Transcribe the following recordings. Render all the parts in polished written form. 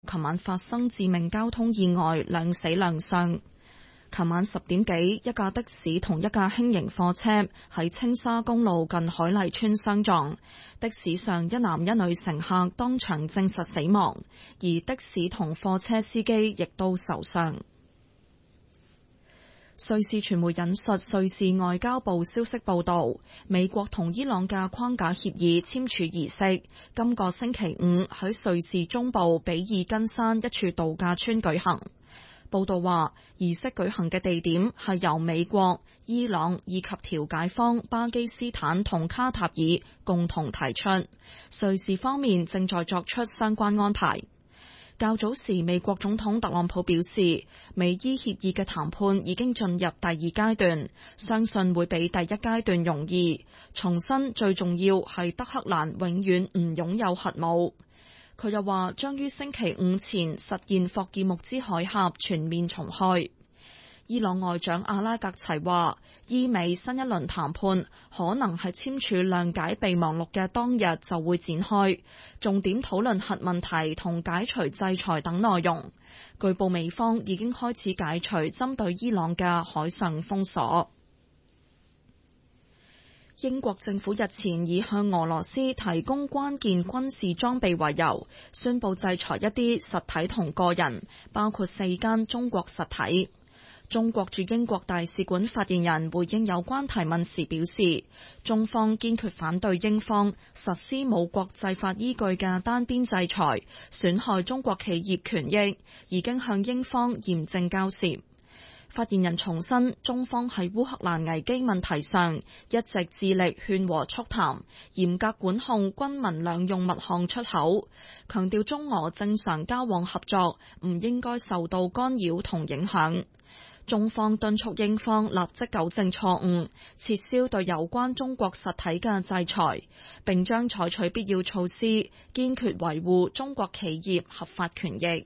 琴晚發生致命交通意外，2死2傷。琴晚10點幾，一架的士同一架輕型貨車喺青沙公路近海麗村相撞，的士上一男一女乘客當場證實死亡，而的士同貨車司機亦都受傷。瑞士傳媒引述瑞士外交部消息報道，美國同伊朗嘅框架協議簽署儀式今個星期五喺瑞士中部比爾根山一處度假村舉行。報道話，儀式舉行嘅地點係由美國、伊朗以及調解方巴基斯坦同卡塔爾共同提出，瑞士方面正在作出相關安排。較早時，美國總統特朗普表示，美伊協議嘅談判已經進入第二階段，相信會比第一階段容易。重申最重要係德黑蘭永遠唔擁有核武。佢又話將於星期五前實現霍爾木茲海峽全面重開。伊朗外長阿拉格齊話，伊美新一輪談判可能係簽署諒解備忘錄嘅當日就會展開，重點討論核問題同解除制裁等內容。據報美方已經開始解除針對伊朗嘅海上封鎖。英國政府日前以向俄羅斯提供關鍵軍事裝備為由，宣布制裁一啲實體同個人，包括4間中國實體。中國駐英國大使館發言人回應有關提問時表示，中方堅決反對英方實施冇國際法依據嘅單邊制裁，損害中國企業權益，已經向英方嚴正交涉。發言人重申，中方喺烏克蘭危機問題上一直致力勸和促談，嚴格管控軍民兩用物項出口，強調中俄正常交往合作唔應該受到干擾同影響。中方敦促英方立即糾正錯誤，撤銷對有關中國實體嘅制裁，並將採取必要措施，堅決維護中國企業合法權益。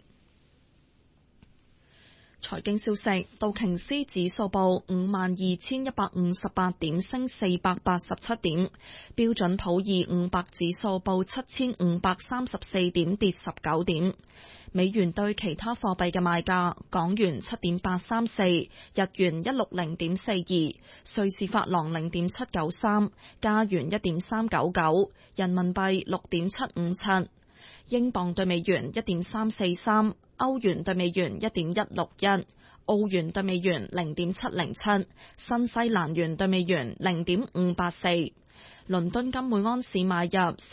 財經消息，道瓊斯指數報52,158點，升487點；標準普爾500指數報7,534點，跌19點。美元對其他貨幣嘅賣價：港元7.834，日元160.42，瑞士法郎0.793，加元1.399，人民幣6.757。英鎊對美元1.343，歐元對美元1.161，澳元對美元0.707，新西蘭元對美元0.584。倫敦金每安士買入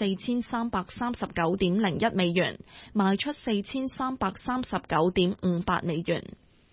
4339.01美元，賣出4339.58美元。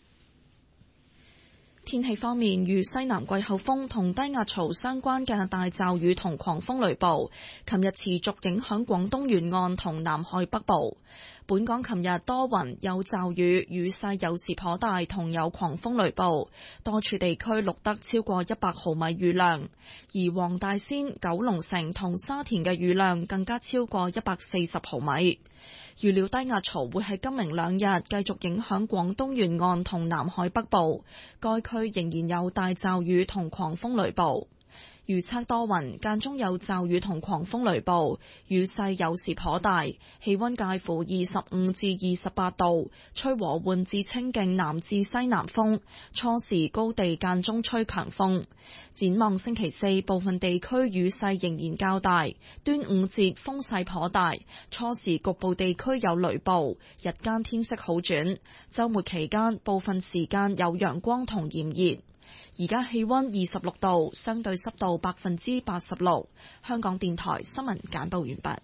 天氣方面，與西南季候風同低壓槽相關嘅大驟雨同狂風雷暴，琴日持續影響廣東沿岸同南海北部。本港琴日多雲有驟雨，雨勢有時頗大，同有狂風雷暴，多處地區錄得超過100毫米雨量，而黃大仙、九龍城同沙田嘅雨量更加超過140毫米。預料低壓槽會喺今明兩日繼續影響廣東沿岸同南海北部，該區仍然有大驟雨同狂風雷暴。預測多雲，間中有驟雨同狂風雷暴，雨勢有時頗大，氣溫介乎25至28度，吹和緩至清勁南至西南風，初時高地間中吹強風。展望星期四，部分地區雨勢仍然較大，端午節風勢頗大，初時局部地區有雷暴，日間天色好轉，週末期間部分時間有陽光同炎熱。而家氣溫26度，相對濕度86%。香港電台新聞簡報完畢。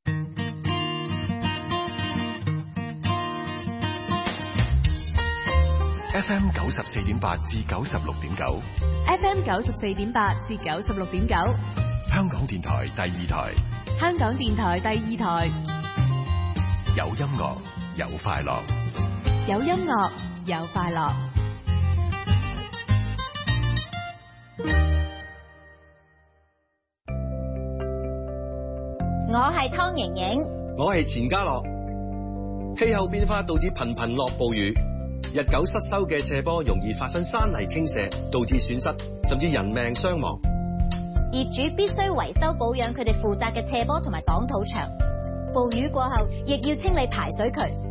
FM 94.8至96.9 ，FM 94.8至96.9， 香港電台第二台， 香港電台第二台， 有音樂，有快樂， 有音樂，有快樂。 我係湯盈盈， 我係錢家樂。氣候變化導致頻頻落暴雨，日久失修嘅斜坡容易發生山泥傾瀉，導致損失甚至人命傷亡。 業主必須維修保養佢哋負責嘅斜坡同埋擋土牆。暴雨過後，亦要清理排水渠，